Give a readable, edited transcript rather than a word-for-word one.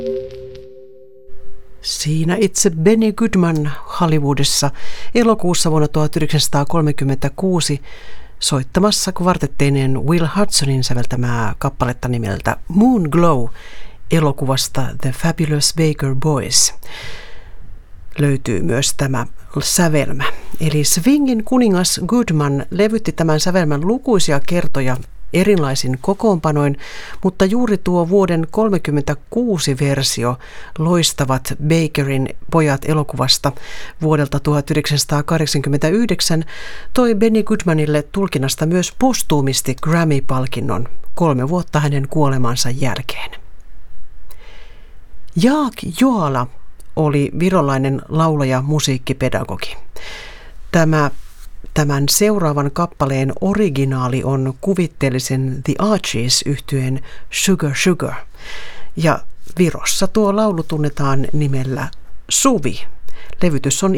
Siinä itse Benny Goodman Hollywoodissa elokuussa vuonna 1936 soittamassa kvartetteineen Will Hudsonin säveltämää kappaletta nimeltä Moon Glow elokuvasta The Fabulous Baker Boys. Löytyy myös tämä sävelmä. Eli swingin kuningas Goodman levytti tämän sävelmän lukuisia kertoja erilaisin kokoonpanoin, mutta juuri tuo vuoden 1936 versio Loistavat Bakerin pojat elokuvasta vuodelta 1989 toi Benny Goodmanille tulkinnasta myös postuumisti Grammy-palkinnon 3 vuotta hänen kuolemansa jälkeen. Jaak Joala oli virolainen laulaja, musiikkipedagogi. Tämän seuraavan kappaleen originaali on kuvitteellisen The Archies -yhtyeen Sugar Sugar. Ja Virossa tuo laulu tunnetaan nimellä Suvi. Levytys on